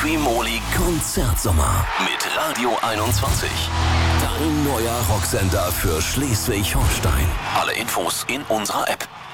Quimoli Konzertsommer mit Radio 21. Dein neuer Rocksender für Schleswig-Holstein. Alle Infos in unserer App.